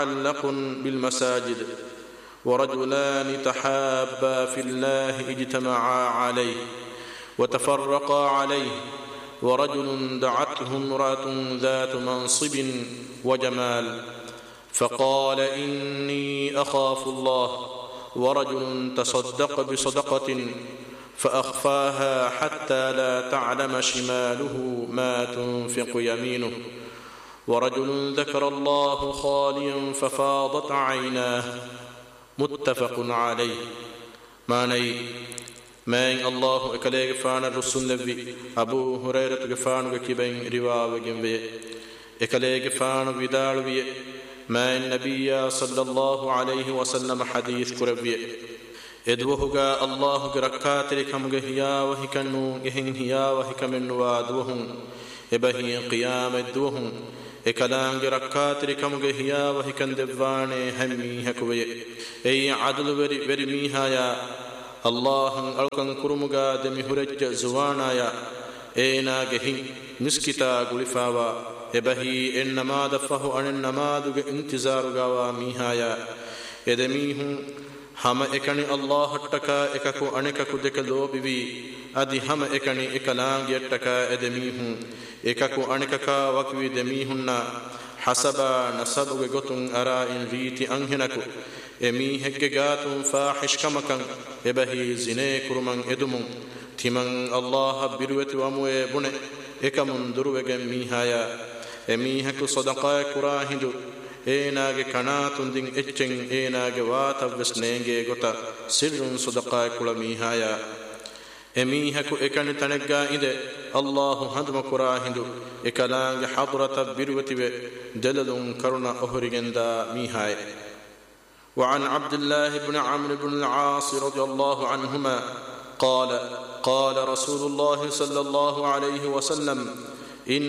معلق بالمساجد، ورجلان تحابا في الله اجتمعا عليه وتفرقا عليه، ورجل دعته امرأة ذات منصب وجمال فقال إني أخاف الله، ورجل تصدق بصدقة فأخفاها حتى لا تعلم شماله ما تنفق يمينه، ورجل ذكر الله خاليا ففاضت عيناه. متفق عليه. ماني ماين الله اكليغ فان الرسول نبي ابو هريره غفان كيبين رواوه جنبي اكليغ فان ودالوي ما النبي صلى الله عليه وسلم حديث كربي ادوهغا الله ركعات لكم غيا وهكنو غهن هيا وهكمن وادوهم ابهي قيام ادوهم اكلام ركعات لكم غيا وهكن دبانه همي هكوي اي عدل وري ميهايا الله ألقن كرمغا دمي هرج زوانايا اينا غهين مسكتا غلفاوا ابهي انما دفه ان النماذج انتظارغا ميهايا ادميهم هم اكني الله ٹکا اككو انككو دك لوبي ادي هم اكني اكلان يٹکا ادميهم اككو انككا وكوي دميهن حسب نسبغ غتون ارا ان ريتي انهنكو امي هجغاتون فاحش كمكن ابهي زني كرمن ادمون تمن الله بروت وامو بن اكمن دروغ ميهايا امي هك صدقاء كراهندو ايناگه كناتون دين اتچن ايناگه واتوسنينگه غتا سرون صدقاء كلا ميهايا امي هك اكن تنگا اند الله هدم كراهندو اكلان حضرت بروت دللون كرنا اهرگندا ميهاي. وعن عبد الله بن عمرو بن العاص رضي الله عنهما قال قال رسول الله صلى الله عليه وسلم